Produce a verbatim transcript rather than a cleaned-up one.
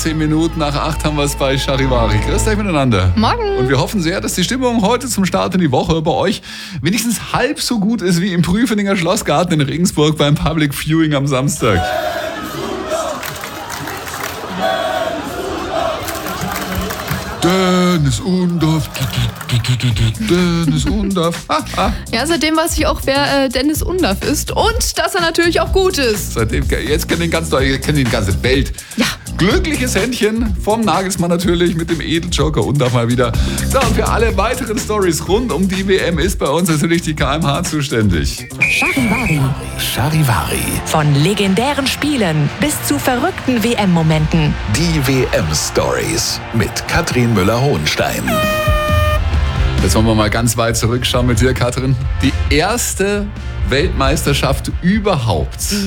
zehn Minuten nach acht haben wir es bei Charivari. Grüßt euch miteinander. Morgen. Und wir hoffen sehr, dass die Stimmung heute zum Start in die Woche bei euch wenigstens halb so gut ist wie im Prüfeninger Schlossgarten in Regensburg beim Public Viewing am Samstag. Dennis Undorf. Dennis Undorf. Ja, seitdem weiß ich auch, wer äh, Dennis Undorf ist und dass er natürlich auch gut ist. Seitdem, jetzt kennt ihn ganz Deutschland, kennt ihn die ganze Welt. Ja. Glückliches Händchen vom Nagelsmann natürlich mit dem Edeljoker Undorf mal wieder. So, und für alle weiteren Stories rund um die W M ist bei uns natürlich die K M H zuständig. Charivari. Charivari. Von legendären Spielen bis zu verrückten W M-Momenten. Die W M-Stories mit Katrin Müller-Hohenstein. Jetzt wollen wir mal ganz weit zurückschauen mit dir, Katrin. Die erste Weltmeisterschaft überhaupt.